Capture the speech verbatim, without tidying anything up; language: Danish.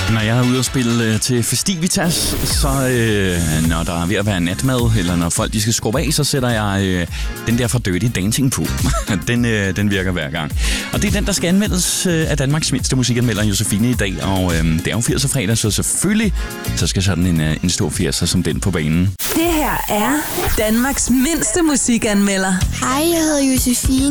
Når jeg er ude og spille øh, til festivitas, så øh, når der er ved at være natmad, eller når folk de skal skrubbe af, så sætter jeg øh, den der fra Dirty Dancing på. den, øh, den virker hver gang. Og det er den, der skal anmeldes øh, af Danmarks mindste musikanmelder, Josefine, i dag. Og øh, det er jo firser fredag, så selvfølgelig så skal sådan en, øh, en stor firser som den på banen. Det her er Danmarks mindste musikanmelder. Hej, jeg hedder Josefine.